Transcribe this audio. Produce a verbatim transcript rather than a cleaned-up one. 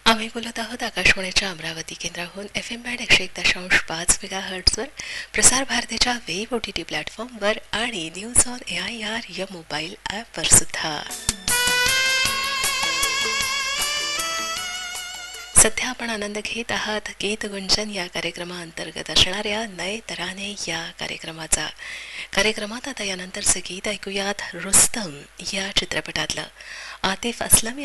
आम्ही बोलत आहोत आकाशवाणीच्या अमरावती केंद्राहून एफ एम बँड एकशे एक दशांश पाच मेगा हर्ट्सवर, प्रसार भारतीच्या वेब ओ टी टी प्लॅटफॉर्मवर आणि news on A I R या मोबाईल ॲपवर सुद्धा. सध्या आपण आनंद घेत आहात गीत गुंजन या कार्यक्रमाअंतर्गत असणाऱ्या नए तराने या कार्यक्रमाचा. कार्यक्रमात आता यानंतरचे गीत ऐकूयात रुस्तम या चित्रपटातलं. आतिफ अस्लम